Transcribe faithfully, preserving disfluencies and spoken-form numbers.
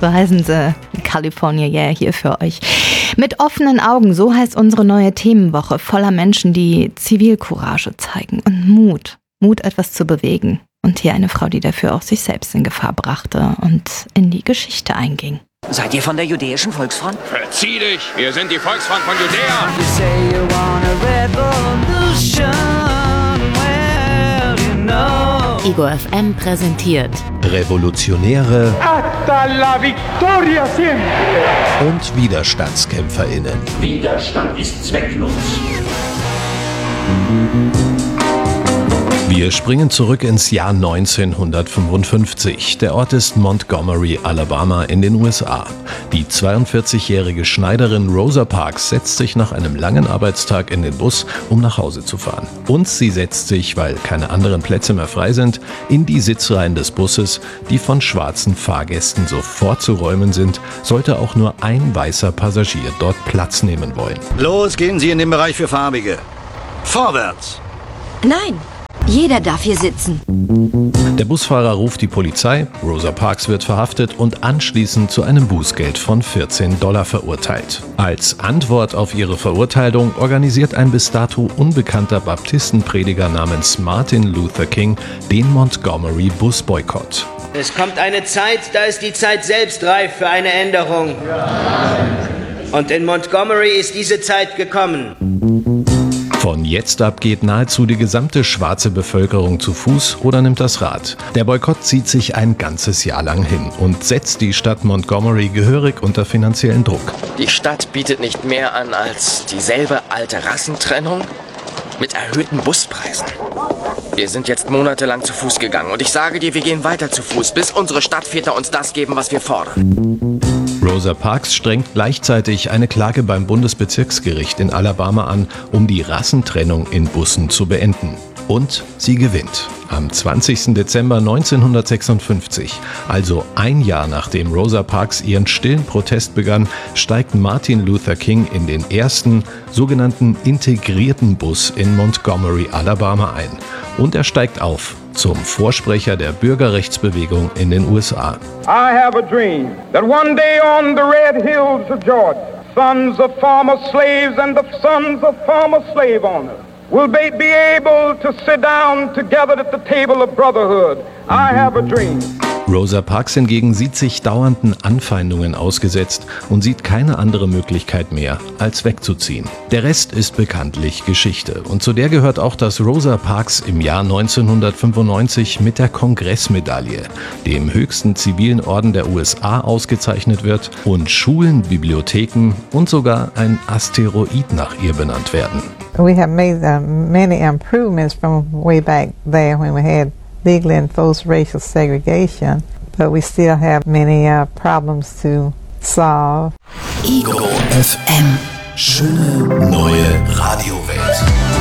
So heißen sie, California Yeah, hier für euch. Mit offenen Augen, so heißt unsere neue Themenwoche, voller Menschen, die Zivilcourage zeigen und Mut. Mut, etwas zu bewegen. Und hier eine Frau, die dafür auch sich selbst in Gefahr brachte und in die Geschichte einging. Seid ihr von der jüdischen Volksfront? Verzieh dich! Wir sind die Volksfront von Judäa! Ego F M präsentiert Revolutionäre Hasta la victoria siempre. Und WiderstandskämpferInnen. Widerstand ist zwecklos. Wir springen zurück ins Jahr neunzehnhundertfünfundfünfzig. Der Ort ist Montgomery, Alabama in den U S A. Die zweiundvierzigjährige Schneiderin Rosa Parks setzt sich nach einem langen Arbeitstag in den Bus, um nach Hause zu fahren. Und sie setzt sich, weil keine anderen Plätze mehr frei sind, in die Sitzreihen des Busses, die von schwarzen Fahrgästen sofort zu räumen sind, sollte auch nur ein weißer Passagier dort Platz nehmen wollen. Los, gehen Sie in den Bereich für Farbige. Vorwärts! Nein! Jeder darf hier sitzen. Der Busfahrer ruft die Polizei, Rosa Parks wird verhaftet und anschließend zu einem Bußgeld von vierzehn Dollar verurteilt. Als Antwort auf ihre Verurteilung organisiert ein bis dato unbekannter Baptistenprediger namens Martin Luther King den Montgomery Busboykott. Es kommt eine Zeit, da ist die Zeit selbst reif für eine Änderung. Und in Montgomery ist diese Zeit gekommen. Von jetzt ab geht nahezu die gesamte schwarze Bevölkerung zu Fuß oder nimmt das Rad. Der Boykott zieht sich ein ganzes Jahr lang hin und setzt die Stadt Montgomery gehörig unter finanziellen Druck. Die Stadt bietet nicht mehr an als dieselbe alte Rassentrennung mit erhöhten Buspreisen. Wir sind jetzt monatelang zu Fuß gegangen und ich sage dir, wir gehen weiter zu Fuß, bis unsere Stadtväter uns das geben, was wir fordern. Rosa Parks strengt gleichzeitig eine Klage beim Bundesbezirksgericht in Alabama an, um die Rassentrennung in Bussen zu beenden. Und sie gewinnt. Am zwanzigsten Dezember neunzehnhundertsechsundfünfzig, also ein Jahr nachdem Rosa Parks ihren stillen Protest begann, steigt Martin Luther King in den ersten sogenannten integrierten Bus in Montgomery, Alabama ein. Und er steigt auf zum Vorsprecher der Bürgerrechtsbewegung in den U S A. I have a dream that one day on the red hills of Georgia, sons of former slaves and the sons of former slave owners will be, be able to sit down together at the table of brotherhood. I have a dream. Rosa Parks hingegen sieht sich dauernden Anfeindungen ausgesetzt und sieht keine andere Möglichkeit mehr, als wegzuziehen. Der Rest ist bekanntlich Geschichte. Und zu der gehört auch, dass Rosa Parks im Jahr neunzehnhundertfünfundneunzig mit der Kongressmedaille, dem höchsten zivilen Orden der U S A, ausgezeichnet wird und Schulen, Bibliotheken und sogar ein Asteroid nach ihr benannt werden. We have made uh, many improvements from way back there when we had legally enforced racial segregation, but we still have many uh, problems to solve. Ego F M. Schöne neue Radiowelt.